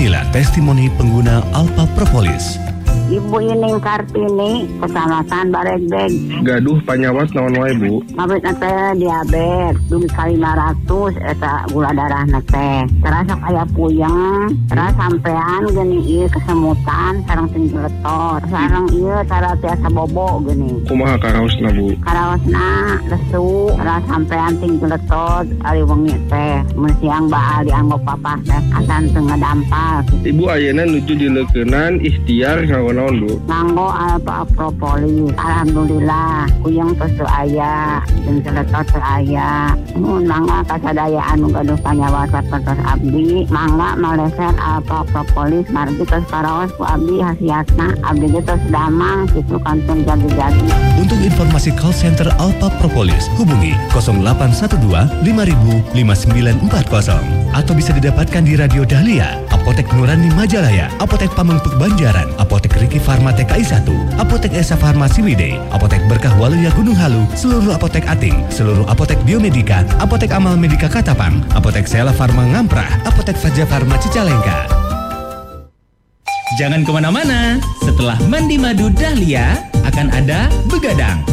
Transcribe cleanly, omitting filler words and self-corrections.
Inilah testimoni pengguna Alpha Propolis. Ibu ini Kartini, Kecamatan Baregbeg. Gaduh panyawat naon wae Bu? Mabit nate diabetes, dugi kali 500 eta gula darah nate. Terasa kayak puyeng, terus sampean gini ieu kesemutan, sareng tinggi letot, sareng ieu cara tiasa bobo gini. Kumaha karaosna Bu? Karaosna lesu, terus sampean tinggi letot, ari wengi teh, mun siang baal dianggap papa teh, asan teu ngadampal. Ibu ayeuna nuju dileukeunnan ikhtiar naon Bu? Nganggo Alpha Propolis. Alhamdulillah, kuyang tos teu aya, jeung celetot teu aya. Mun mangga kasadayaan nu gaduh panyawa sapertos abdi, mangga maleset Alpha Propolis margi tos karaos ku abdi hasiatna. Abdi ge tos damang kitu kantun jadi-jadi. Untuk informasi call center Alpha Propolis, hubungi 0812 5000 5940 atau bisa didapatkan di Radio Dahlia, Apotek Nurani Majalaya, Apotek Pamengpeuk Banjaran, Apotek Riki Farma TKI 1, Apotek Esa Farma Ciwidey, Apotek Berkah Waluya Gunung Halu, seluruh apotek Ating, seluruh apotek Biomedika, Apotek Amal Medika Katapang, Apotek Sela Farma Ngamprah, Apotek Faja Farma Cicalengka. Jangan kemana-mana, setelah Mandi Madu Dahlia akan ada Begadang.